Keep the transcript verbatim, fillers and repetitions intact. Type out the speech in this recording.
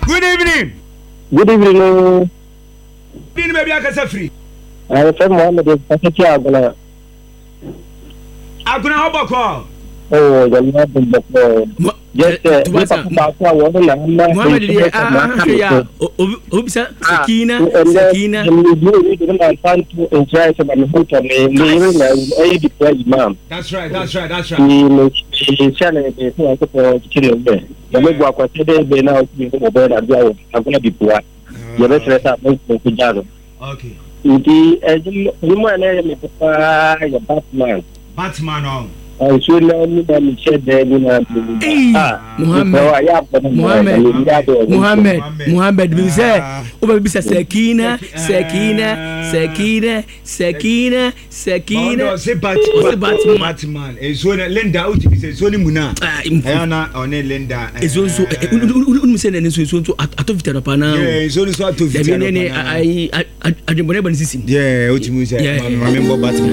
Good evening. Good evening. Din baby akasa free. I am Mohammed Pasaki Aguna. Aguna obako. Oh, the love of the yes, Muhammad dia ah ya obisa Sakina Sakina That's right, that's right, that's right. Okay. Batman. Batman on. I should know that we said that Muhammad Muhammad Muhammad Muhammad bin say o be bisa Sakina Sakina Sakina Sakina Sakina se Batman Batman e so na Linda o ti bisa so ni muna e na o ne Linda e so so unu se na so so so ato vitano pa na yeah so so ato vitano ne ai adembone ban sisi yeah o ti mu say ma me Batman